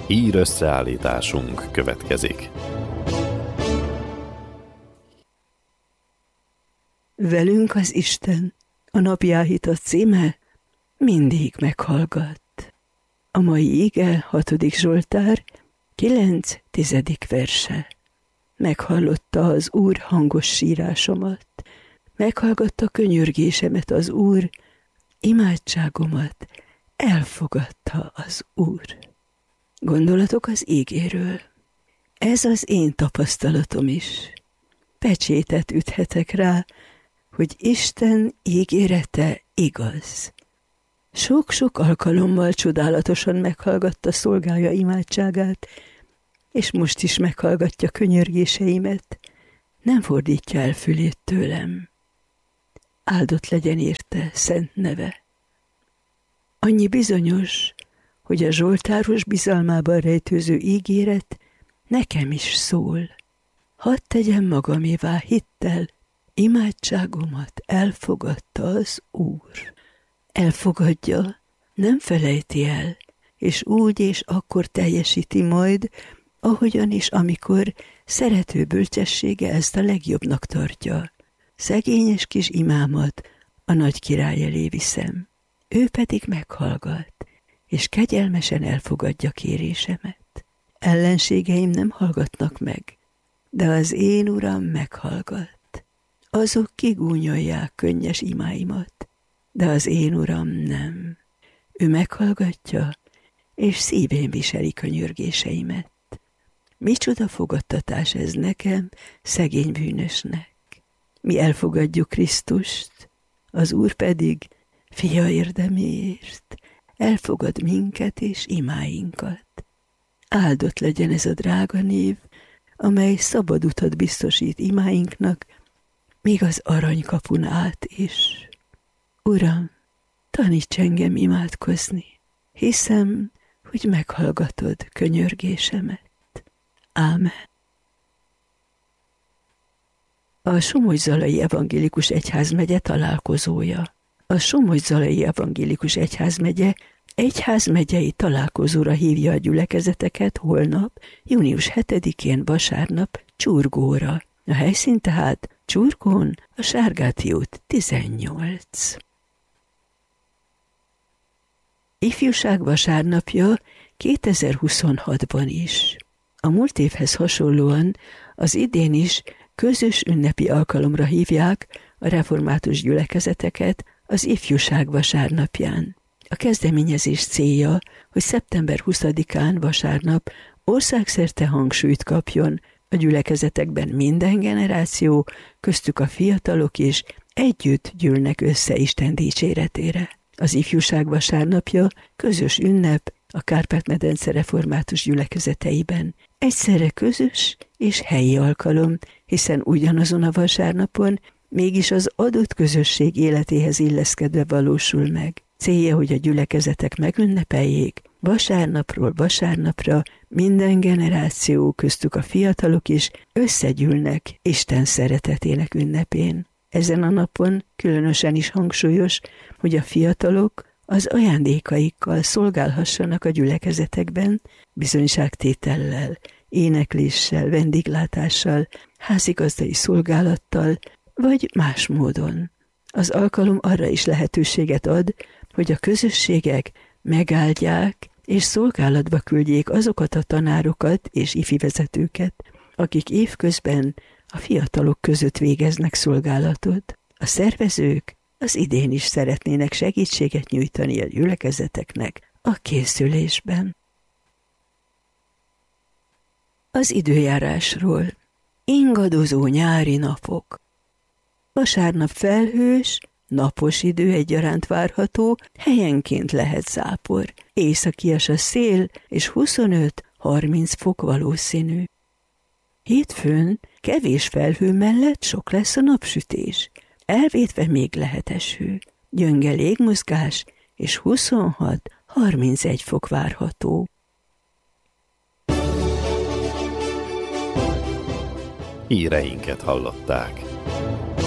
Hír összeállításunk következik. Velünk az Isten, a napjáhított címe mindig meghallgat. A mai ige 6. Zsoltár 9.10. verse. Meghallotta az Úr hangos sírásomat, meghallgatta könyörgésemet az Úr, imádságomat elfogadta az Úr. Gondolatok az ígéről. Ez az én tapasztalatom is. Pecsétet üthetek rá, hogy Isten ígérete igaz. Sok-sok alkalommal csodálatosan meghallgatta szolgája imádságát, és most is meghallgatja könyörgéseimet, nem fordítja el fülét tőlem. Áldott legyen érte szent neve. Annyi bizonyos, hogy a zsoltáros bizalmában rejtőző ígéret nekem is szól. Hadd tegyem magamévá hittel, imádságomat elfogadta az Úr. Elfogadja, nem felejti el, és úgy és akkor teljesíti majd, ahogyan is, amikor szerető bölcsessége ezt a legjobbnak tartja. Szegényes kis imámat a nagy király elé viszem. Ő pedig meghallgat, és kegyelmesen elfogadja kérésemet. Ellenségeim nem hallgatnak meg, de az én Uram meghallgat. Azok kigúnyolják könnyes imáimat, de az én Uram nem. Ő meghallgatja, és szívén viseli könyörgéseimet. Micsoda fogadtatás ez nekem, szegény bűnösnek. Mi elfogadjuk Krisztust, az Úr pedig fia érdeméért elfogad minket és imáinkat. Áldott legyen ez a drága név, amely szabad utat biztosít imáinknak, még az aranykapun át is. Uram, taníts engem imádkozni, hiszem, hogy meghallgatod könyörgésemet. Ámen. A Somogy-Zalai Evangélikus Egyházmegye találkozója. A Somogy-Zalai Evangélikus egyházmegyei találkozóra hívja a gyülekezeteket holnap, június 7-én vasárnap Csurgóra. A helyszín tehát Csurgón, a Sárgáti út 18. Ifjúság vasárnapja 2026-ban is. A múlt évhez hasonlóan az idén is közös ünnepi alkalomra hívják a református gyülekezeteket az ifjúság vasárnapján. A kezdeményezés célja, hogy szeptember 20-án vasárnap országszerte hangsúlyt kapjon a gyülekezetekben minden generáció, köztük a fiatalok is együtt gyűlnek össze Isten dicséretére. Az ifjúság vasárnapja közös ünnep a Kárpát-medence református gyülekezeteiben. Egyszerre közös és helyi alkalom, hiszen ugyanazon a vasárnapon mégis az adott közösség életéhez illeszkedve valósul meg. Célja, hogy a gyülekezetek megünnepeljék, vasárnapról vasárnapra minden generáció, köztük a fiatalok is összegyűlnek Isten szeretetének ünnepén. Ezen a napon különösen is hangsúlyos, hogy a fiatalok az ajándékaikkal szolgálhassanak a gyülekezetekben, bizonyságtétellel, énekléssel, vendéglátással, házigazdai szolgálattal, vagy más módon. Az alkalom arra is lehetőséget ad, hogy a közösségek megáldják és szolgálatba küldjék azokat a tanárokat és ifivezetőket, akik évközben a fiatalok között végeznek szolgálatot. A szervezők az idén is szeretnének segítséget nyújtani a gyülekezeteknek a készülésben. Az időjárásról. Ingadozó nyári napok. Vasárnap felhős, napos idő egyaránt várható, helyenként lehet zápor. Északias a szél, és 25-30 fok valószínű. Hétfőn kevés felhő mellett sok lesz a napsütés. Elvétve még lehet eső. Gyönge légmozgás, és 26-31 fok várható. Híreinket hallották.